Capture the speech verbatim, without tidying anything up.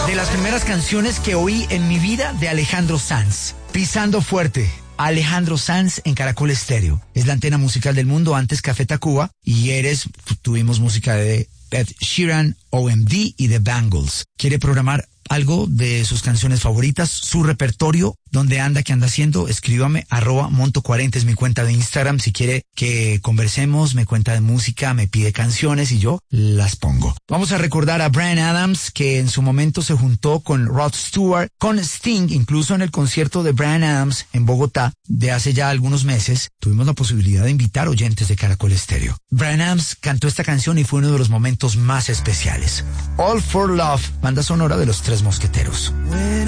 de las primeras canciones que oí en mi vida de Alejandro Sanz. Pisando fuerte. Alejandro Sanz en Caracol Estéreo. Es la antena musical del mundo, antes Café Tacuba, y eres, tuvimos música de Ed Sheeran, O M D y The Bangles. ¿Quiere programar algo de sus canciones favoritas, su repertorio? ¿Dónde anda? ¿Qué anda haciendo? Escríbame, arroba monto cuarenta es mi cuenta de Instagram. Si quiere que conversemos, me cuenta de música, me pide canciones y yo las pongo. Vamos a recordar a Bryan Adams, que en su momento se juntó con Rod Stewart, con Sting, incluso en el concierto de Bryan Adams en Bogotá de hace ya algunos meses. Tuvimos la posibilidad de invitar oyentes de Caracol Estéreo. Bryan Adams cantó esta canción y fue uno de los momentos más especiales. All for Love, banda sonora de Los Tres Mosqueteros.